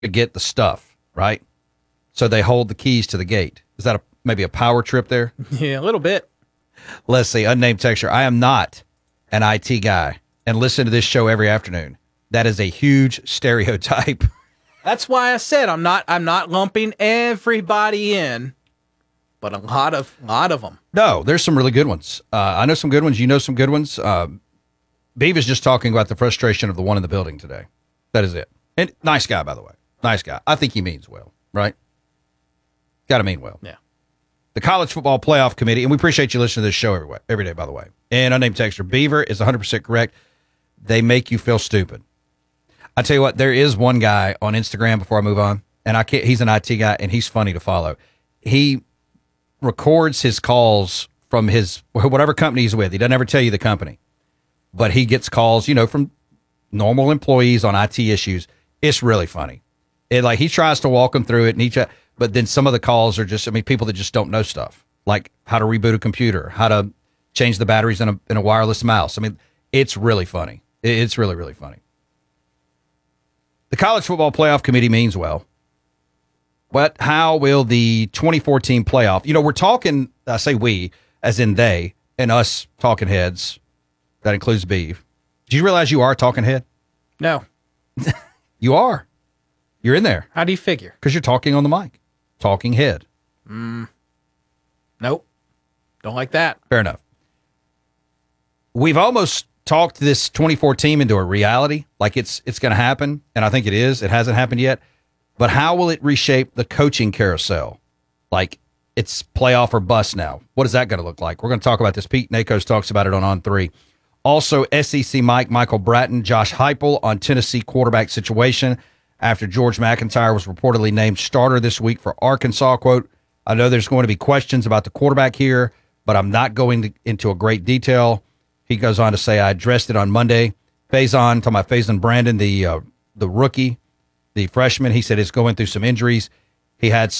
to get the stuff, right? So they hold the keys to the gate. Is that maybe a power trip there? Yeah, a little bit. Let's see, unnamed texture. I am not an IT guy and listen to this show every afternoon. That is a huge stereotype. That's why I said I'm not lumping everybody in, but a lot of them. No, there's some really good ones. I know some good ones. You know some good ones. Beav is just talking about the frustration of the one in the building today. That is it. And nice guy, by the way. Nice guy. I think he means well, right? Got to mean well. Yeah. The College Football Playoff Committee, and we appreciate you listening to this show every day, by the way. And unnamed texter, Beaver is 100% correct. They make you feel stupid. I tell you what, there is one guy on Instagram before I move on, and he's an IT guy, and he's funny to follow. He records his calls from his whatever company he's with. He doesn't ever tell you the company, but he gets calls, from normal employees on IT issues. It's really funny. He tries to walk them through it, but then some of the calls are just, people that just don't know stuff, like how to reboot a computer, how to change the batteries in a wireless mouse. It's really funny. It's really, really funny. The College Football Playoff Committee means well, but how will the 2014 playoff, we're talking, I say we, as in they, and us talking heads, that includes Beav. Did you realize you are a talking head? No. You are. You're in there. How do you figure? Because you're talking on the mic. Talking head. Nope. Don't like that. Fair enough. We've almost talked this 2014 into a reality, like it's going to happen, and I think it is. It hasn't happened yet. But how will it reshape the coaching carousel? Like, it's playoff or bust now. What is that going to look like? We're going to talk about this. Pete Nakos talks about it on 3. Also, SEC Michael Bratton, Josh Heupel on Tennessee quarterback situation after George McIntyre was reportedly named starter this week for Arkansas. Quote, I know there's going to be questions about the quarterback here, but I'm not going into a great detail. He goes on to say, I addressed it on Monday. Talking about Faison Brandon, the rookie, the freshman, he said is going through some injuries. He had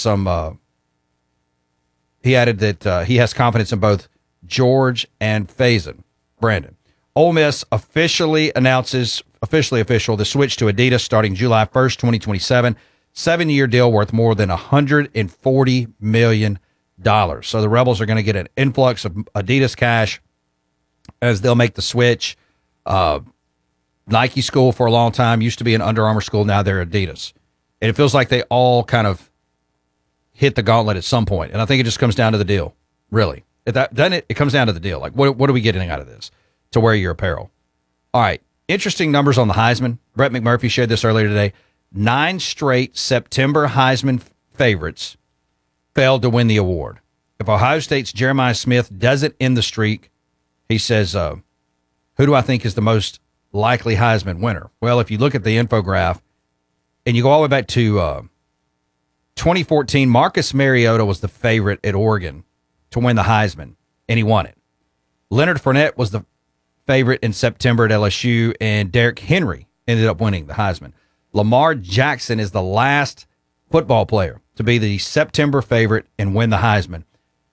he added that he has confidence in both George and Faison Brandon. Ole Miss officially official, the switch to Adidas starting July 1st, 2027. 7-year deal worth more than $140 million. So the Rebels are going to get an influx of Adidas cash as they'll make the switch. Nike school for a long time used to be an Under Armour school. Now they're Adidas. And it feels like they all kind of hit the gauntlet at some point. And I think it just comes down to the deal, really. Then it comes down to the deal. Like, what are we getting out of this to wear your apparel? All right. Interesting numbers on the Heisman. Brett McMurphy shared this earlier today. 9 straight September Heisman favorites failed to win the award. If Ohio State's Jeremiah Smith doesn't end the streak, he says, who do I think is the most likely Heisman winner? Well, if you look at the infograph and you go all the way back to 2014, Marcus Mariota was the favorite at Oregon to win the Heisman, and he won it. Leonard Fournette was the favorite in September at LSU, and Derrick Henry ended up winning the Heisman. Lamar Jackson is the last football player to be the September favorite and win the Heisman.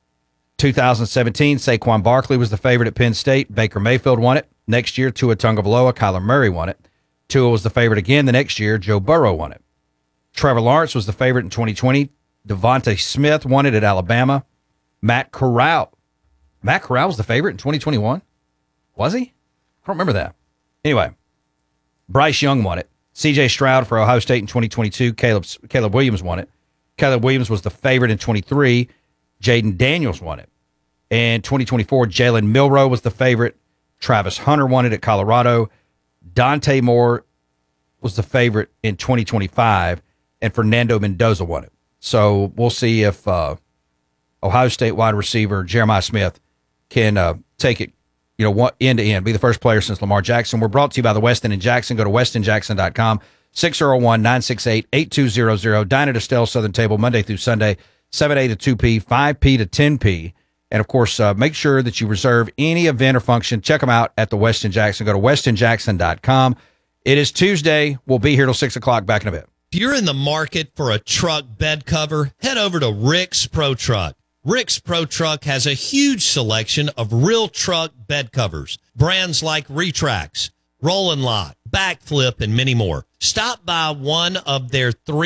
2017, Saquon Barkley was the favorite at Penn State. Baker Mayfield won it. Next year, Tua Tagovailoa, Kyler Murray won it. Tua was the favorite again the next year. Joe Burrow won it. Trevor Lawrence was the favorite in 2020. Devontae Smith won it at Alabama. Matt Corral was the favorite in 2021. Was he? I don't remember that. Anyway, Bryce Young won it. C.J. Stroud for Ohio State in 2022. Caleb Williams won it. Caleb Williams was the favorite in 23. Jaden Daniels won it. In 2024, Jalen Milroe was the favorite. Travis Hunter won it at Colorado. Dante Moore was the favorite in 2025. And Fernando Mendoza won it. So we'll see if Ohio State wide receiver Jeremiah Smith can take it, end to end, be the first player since Lamar Jackson. We're brought to you by the Westin in Jackson. Go to westinjackson.com, 601-968-8200. Dine at Estelle Southern Table, Monday through Sunday, 7A to 2P, 5P to 10P. And, of course, make sure that you reserve any event or function. Check them out at the Westin Jackson. Go to westinjackson.com. It is Tuesday. We'll be here till 6 o'clock. Back in a bit. If you're in the market for a truck bed cover, head over to Rick's Pro Truck. Rick's Pro Truck has a huge selection of real truck bed covers. Brands like Retrax, Roll and Lock, Backflip, and many more. Stop by one of their 3